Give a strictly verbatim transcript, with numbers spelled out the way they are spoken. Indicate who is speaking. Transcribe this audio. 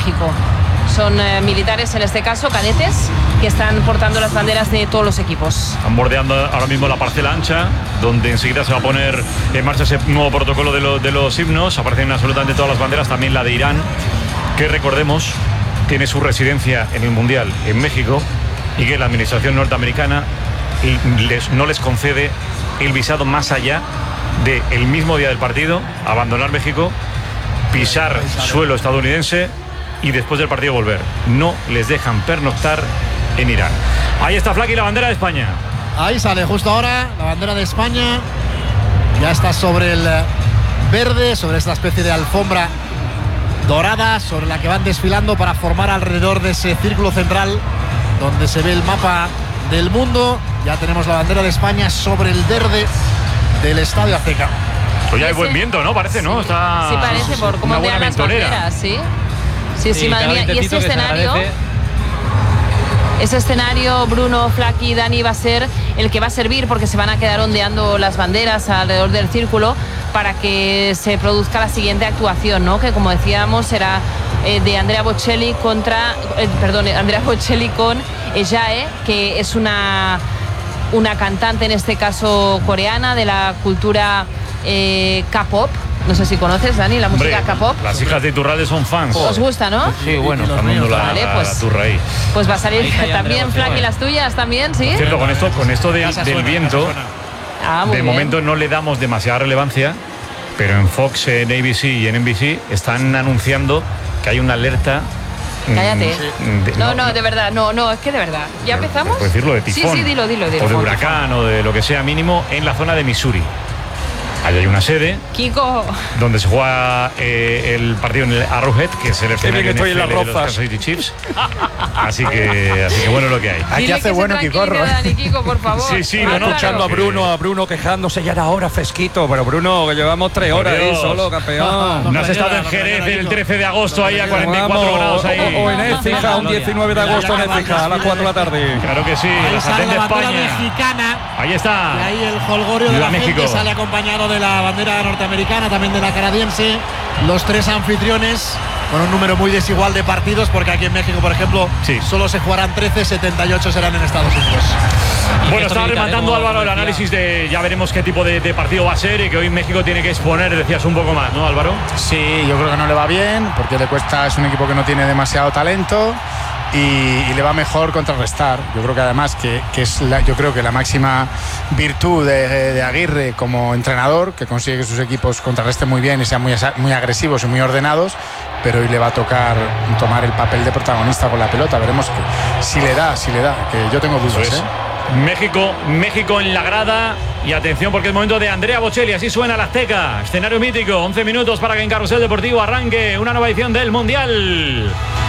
Speaker 1: México. Son eh, militares, en este caso, cadetes, que están portando las banderas de todos los equipos.
Speaker 2: Están bordeando ahora mismo la parcela ancha, donde enseguida se va a poner en marcha ese nuevo protocolo de, lo, de los himnos. Aparecen absolutamente todas las banderas, también la de Irán, que recordemos tiene su residencia en el Mundial en México, y que la administración norteamericana les, no les concede el visado más allá del mismo día del partido, abandonar México, pisar suelo estadounidense y después del partido volver. No les dejan pernoctar en Irán. Ahí está Flaky, la bandera de España.
Speaker 3: Ahí sale justo ahora la bandera de España. Ya está sobre el verde, sobre esta especie de alfombra dorada, sobre la que van desfilando para formar alrededor de ese círculo central donde se ve el mapa del mundo. Ya tenemos la bandera de España sobre el verde del Estadio Azteca.
Speaker 2: Pues ya hay buen viento, ¿no? Parece, ¿no? Está...
Speaker 1: Sí, parece, por cómo ondean las banderas, ¿sí? Sí, sí, sí, madre mía. Y ese escenario, ese escenario, Bruno, Flaky, Dani, va a ser el que va a servir, porque se van a quedar ondeando las banderas alrededor del círculo para que se produzca la siguiente actuación, ¿no? Que, como decíamos, será eh, de Andrea Bocelli contra, eh, perdón, Andrea Bocelli con Jae, que es una, una cantante, en este caso coreana, de la cultura eh, K-pop. No sé si conoces, Dani, la música K-pop.
Speaker 2: Las hijas de Iturralde son fans.
Speaker 1: ¿Os gusta, no?
Speaker 2: Sí, bueno, está dando la,
Speaker 1: vale, pues,
Speaker 2: la turra ahí.
Speaker 1: Pues va a salir también, Flaky, las tuyas también, ¿sí?
Speaker 2: Por cierto, con esto, con esto de, del viento,
Speaker 1: ah, de
Speaker 2: bien. momento no le damos demasiada relevancia, pero en Fox, en A B C y en N B C están anunciando que hay una alerta.
Speaker 1: Cállate. De, no, no, no, de verdad, no, no, es que de verdad. ¿Ya empezamos?
Speaker 2: Puedes decirlo, de tifón.
Speaker 1: Sí, sí, dilo, dilo, dilo.
Speaker 2: O de huracán o de lo que sea mínimo en la zona de Missouri. Allí hay una sede,
Speaker 1: Kiko,
Speaker 2: donde se juega eh, el partido en el Arrowhead, que es el escenario
Speaker 4: que estoy en las
Speaker 2: de los
Speaker 4: rozas.
Speaker 2: Kansas City Chiefs. Así que, así que bueno, lo que hay.
Speaker 4: Aquí hace bueno Kikorro.
Speaker 1: Dani, Kiko, por favor.
Speaker 2: Sí, sí,
Speaker 4: no,
Speaker 2: no,
Speaker 4: escuchando a Bruno, a Bruno quejándose ya era hora fresquito, pero Bruno, que llevamos tres horas ahí solo, campeón.
Speaker 2: No has estado en Jerez el trece de agosto ahí a cuarenta y cuatro grados ahí.
Speaker 4: O en Écija, un diecinueve de agosto en Écija, a las cuatro de la tarde.
Speaker 2: Claro que sí,
Speaker 3: ahí
Speaker 2: la
Speaker 3: sale
Speaker 2: sartén de
Speaker 3: la bandera
Speaker 2: España.
Speaker 3: mexicana.
Speaker 2: Ahí está.
Speaker 3: Y ahí el holgorio de
Speaker 2: La
Speaker 3: la
Speaker 2: México.
Speaker 3: gente sale acompañado de la bandera norteamericana, también de la canadiense. Los tres anfitriones con un número muy desigual de partidos, porque aquí en México, por ejemplo,
Speaker 2: sí.
Speaker 3: solo se jugarán trece, setenta y ocho serán en Estados Unidos.
Speaker 2: Bueno, estaba rematando Álvaro el análisis de ya veremos qué tipo de, de partido va a ser y que hoy México tiene que exponer, decías, un poco más, ¿no, Álvaro?
Speaker 5: Sí, yo creo que no le va bien, porque le cuesta, es un equipo que no tiene demasiado talento. Y, y le va mejor contrarrestar. Yo creo que además que, que es la, yo creo que la máxima virtud de, de Aguirre como entrenador, que consigue que sus equipos contrarresten muy bien y sean muy, muy agresivos y muy ordenados, pero hoy le va a tocar tomar el papel de protagonista con la pelota. Veremos que, si le da, si le da, que yo tengo dudas.
Speaker 2: ¿eh? México, México en la grada. Y atención, porque es momento de Andrea Bocelli. Así suena la Azteca. Escenario mítico. once minutos para que en Carrusel Deportivo arranque una nueva edición del Mundial.